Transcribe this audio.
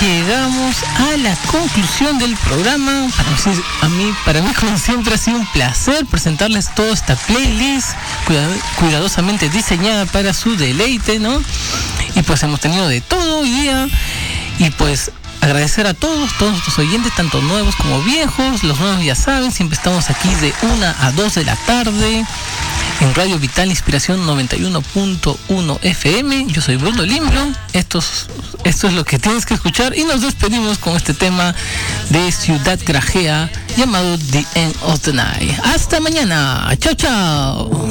llegamos a la conclusión del programa. Para mí como siempre ha sido un placer presentarles toda esta playlist cuidadosamente diseñada para su deleite, ¿no? Y pues hemos tenido de todo hoy día. Y pues agradecer a todos nuestros oyentes, tanto nuevos como viejos. Los nuevos ya saben, siempre estamos aquí de 1 a 2 de la tarde en Radio Vital Inspiración 91.1 FM. Yo soy Bruno Limblo. Esto es lo que tienes que escuchar y nos despedimos con este tema de Ciudad Grajea llamado The End of the Night. Hasta mañana. Chao, chao.